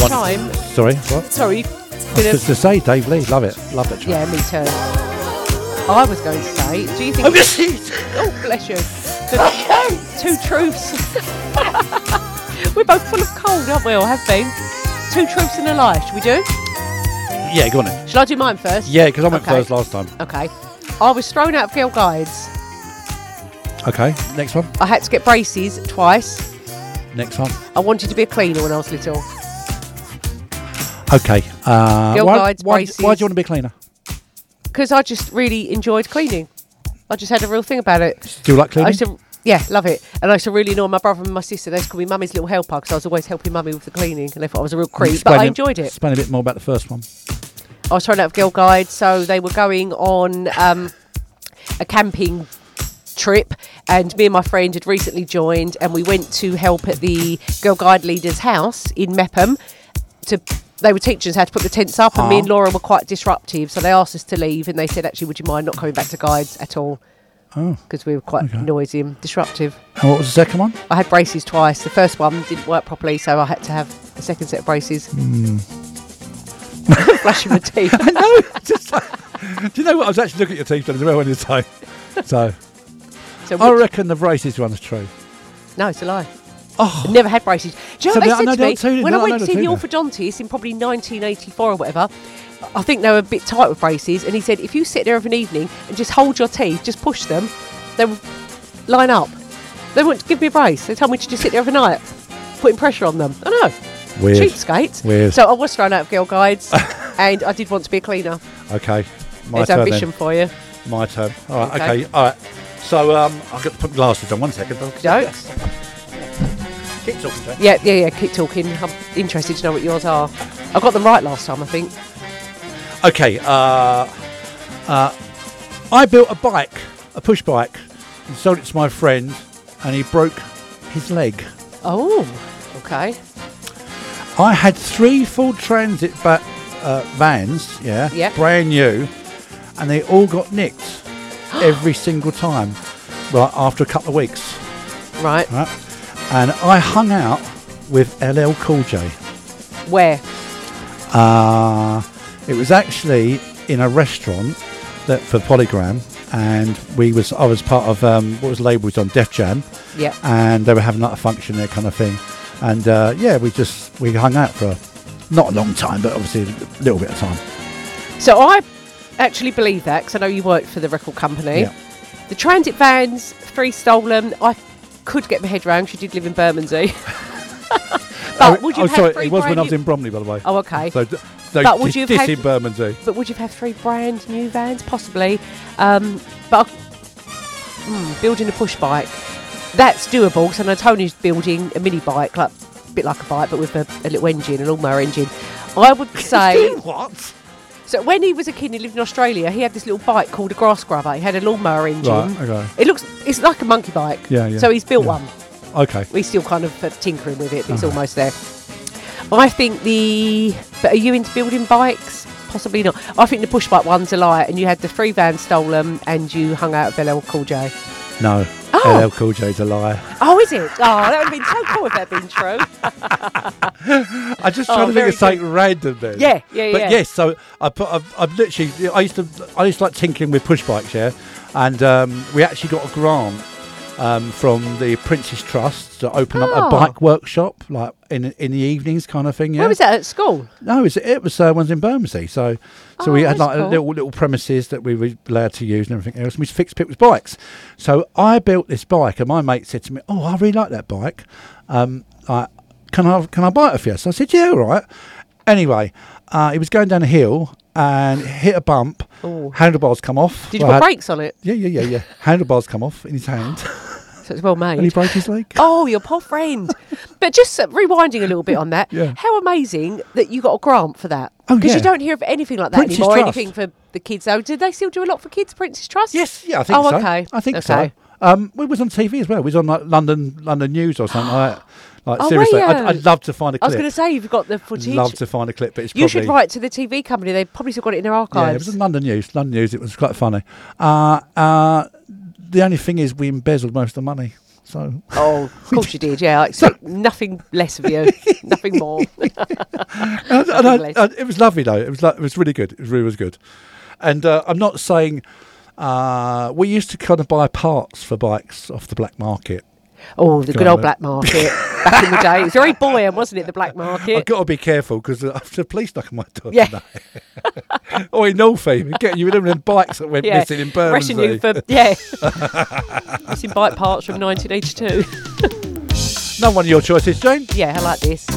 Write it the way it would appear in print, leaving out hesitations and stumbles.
chime. Sorry, what? Sorry. Just to say, Dave Lee, love it. Love that chime. Yeah, me too. I was going to say, do you think... Oh, bless you. Two truths. We're both full of cold, aren't we, or have been? Two truths and a lie, should we do? Yeah, go on then. Shall I do mine first? Yeah, because I went first last time. Okay. I was thrown out of Girl Guides. Okay, next one. I had to get braces twice. Next one. I wanted to be a cleaner when I was little. Okay. Girl Guides, braces. Why do you want to be a cleaner? Because I just really enjoyed cleaning. I just had a real thing about it. Do you like cleaning? Yeah, love it. And I used to really annoy my brother and my sister. They used to call me Mummy's little helper because I was always helping Mummy with the cleaning and they thought I was a real creep. But I enjoyed it. Explain a bit more about the first one. I was thrown out of Girl Guides, so they were going on a camping trip, and me and my friend had recently joined, and we went to help at the Girl Guide leader's house in Mepham. They were teaching us how to put the tents up, and me and Laura were quite disruptive, so they asked us to leave, and they said, actually, would you mind not coming back to Guides at all? Because we were quite noisy and disruptive. And what was the second one? I had braces twice. The first one didn't work properly, so I had to have a second set of braces. Flashing my teeth. I know. Do you know what? I was actually looking at your teeth as well when you say. So I reckon the braces one's true. No, it's a lie. Oh, I've never had braces. Do you know what they said to me? When I went to see the there. orthodontist in probably 1984 or whatever, I think they were a bit tight with braces, and he said, if you sit there of an evening and just hold your teeth, just push them, they'll line up. They wouldn't give me a brace. They told me to just sit there overnight, putting pressure on them. I know. Weird. Cheapskates. Weird. So I was thrown out of Girl Guides, and I did want to be a cleaner. Okay. There's ambition for you. My turn. All right. Okay. All right. So I've got to put my glasses on. 1 second. Jokes. Keep talking, Jane. Yeah. Keep talking. I'm interested to know what yours are. I got them right last time, I think. Okay. I built a bike, a push bike, and sold it to my friend, and he broke his leg. Oh. Okay. I had 3 Ford Transit vans, brand new, and they all got nicked every single time. Well, after a couple of weeks. Right. And I hung out with LL Cool J. Where? It was actually in a restaurant for Polygram, and I was part of what was labelled on Def Jam. Yeah. And they were having like a function there, kind of thing. And we hung out for not a long time, but obviously a little bit of time. So I actually believe that, because I know you worked for the record company. Yeah. The transit vans, 3 stolen. I could get my head round. She did live in Bermondsey. But would you have sorry, 3 it was when I was in Bromley, by the way. Oh, okay. So but would you have had in Bermondsey? But would you have 3 brand new vans? Possibly. Building a push bike, that's doable. So I know Tony's building a mini bike, like a bit like a bike, but with a little engine, an lawnmower engine. I would say. What? So when he was a kid, he lived in Australia. He had this little bike called a grass grubber. He had a lawnmower engine. Right. Okay. It's like a monkey bike. Yeah. So he's built one. Okay. We're still kind of tinkering with it, but it's almost there. I think but are you into building bikes? Possibly not. I think the push bike one's a lie, and you had the 3 vans stolen, and you hung out with LL Cool J. No. Oh. LL Cool J's a liar. Oh, is it? Oh, that would have been so cool if that had been true. I just trying to think of something random then. Yeah. But yes, so I've literally I used to like tinkering with push bikes, and we actually got a grant from the Prince's Trust to open up a bike workshop, like in the evenings, kind of thing. Yeah. Where was that, at school? No, it was one's in Bermondsey. So we had like cool. little premises that we were allowed to use and everything else. And we fixed people's bikes. So I built this bike, and my mate said to me, "Oh, I really like that bike. Can I buy it off you?" So I said, "Yeah, all right." Anyway, he was going down a hill and hit a bump. Ooh. Handlebars come off. Did you put brakes on it? Yeah. Handlebars come off in his hand. So it's well made. And he broke his leg. Oh, your poor friend. But just rewinding a little bit on that, how amazing that you got a grant for that. Oh, because you don't hear of anything like that Prince's anymore, Trust. anything for the kids. Though, did they still do a lot for kids, Prince's Trust? Yes, I think so. Okay. I think so. We was on TV as well. We was on like London News or something like that. Like, seriously, I'd love to find a clip. I was going to say, you've got the footage. Love to find a clip, but it's You should write to the TV company. They've probably still got it in their archives. Yeah, it was in London News. It was quite funny. The only thing is we embezzled most of the money. So Oh, of course you did. Yeah, I expect nothing less of you, nothing more. it was lovely though. It was really good. It really was good. And I'm not saying we used to kind of buy parts for bikes off the black market. Oh, the good old black market back in the day. It was very buoyant, wasn't it? The black market. I've got to be careful because the police knock on my door Yeah. today. Or in Northie, getting you with them bikes that went missing in Bermondsey. Arresting you for missing bike parts from 1982. Not one of your choices, Jane. Yeah, I like this.